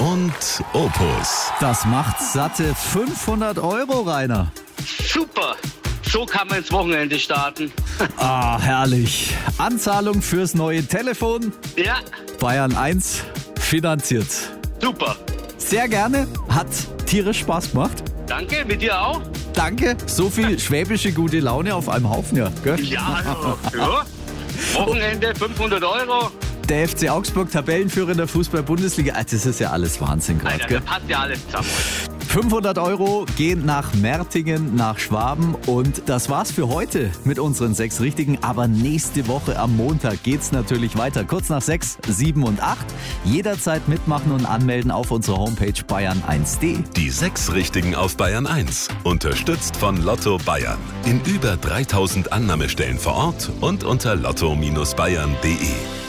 und Opus. Das macht satte 500 €, Rainer. Super, so kann man ins Wochenende starten. Ah, herrlich. Anzahlung fürs neue Telefon. Ja, Bayern 1 finanziert. super. Sehr gerne. Hat tierisch Spaß gemacht. Danke, mit dir auch? Danke. So viel schwäbische gute Laune auf einem Haufen, ja. Gell? Ja, also, ja. Wochenende 500 €. Der FC Augsburg, Tabellenführer in der Fußball-Bundesliga. Das ist ja alles Wahnsinn gerade, Alter, gell? da passt ja alles zusammen. 500 € gehen nach Mertingen, nach Schwaben. Und das war's für heute mit unseren 6 Richtigen. Aber nächste Woche am Montag geht's natürlich weiter. Kurz nach 6, 7 und 8. Jederzeit mitmachen und anmelden auf unserer Homepage bayern1.de. Die 6 Richtigen auf Bayern 1. Unterstützt von Lotto Bayern. In über 3000 Annahmestellen vor Ort und unter lotto-bayern.de.